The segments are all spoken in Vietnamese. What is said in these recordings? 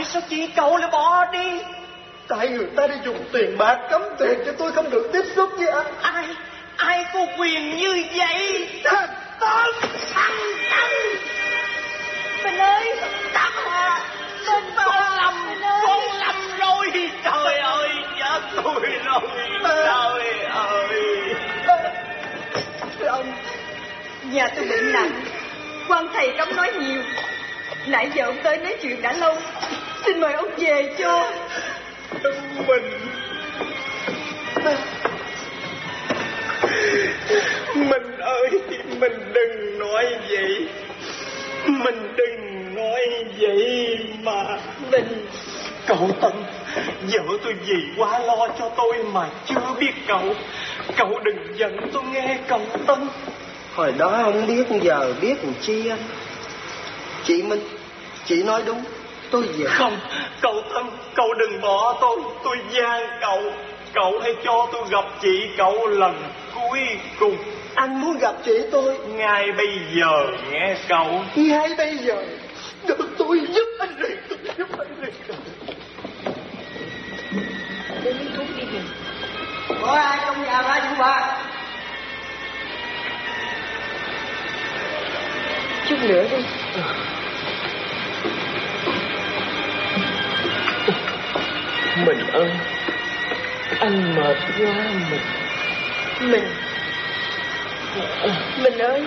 Tại sao chị cậu lại bỏ đi? Tại người ta đi dùng tiền bạc cấm tiền cho tôi không được tiếp xúc với anh. Ai có quyền như vậy? Thằng Tâm! Bình ơi! Tâm à! Con lầm rồi! Trời ơi, chết tôi rồi! Trời ơi! Thưa ông, Nhà tôi bệnh nặng, quan thầy cấm nói nhiều. Nãy giờ ông tới nói chuyện đã lâu, xin mời ông về cho. Mình ơi, mình đừng nói vậy. Mình đừng nói vậy mà. Bình! Cậu Tân, vợ tôi vì quá lo cho tôi mà chưa biết cậu. Cậu đừng giận tôi nghe cậu Tân. hồi đó không biết, giờ biết làm chi anh. Chị Minh, chị nói đúng, tôi về. Không, cậu Tân, cậu đừng bỏ tôi van cậu. Cậu hãy cho tôi gặp chị cậu lần cuối cùng. Anh muốn gặp chị tôi Ngay bây giờ nghe cậu. ngay bây giờ. Được, tôi giúp anh liền, tôi giúp anh liền. Đưa miếng thuốc đi mình. Có ai trong nhà ra chú ba? Chút nữa đi. Mình ơi, anh mệt quá mình. Bình ơi!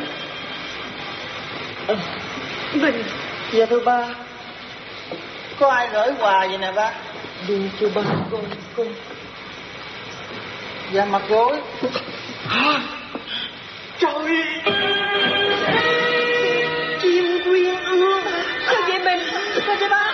Bình! Dạ thưa ba, có ai gửi quà vậy nè ba? Đưa cho ba con. Dạ mặt gối. Trời! Chim quyên ương! Sao vậy mình? Sao vậy ba?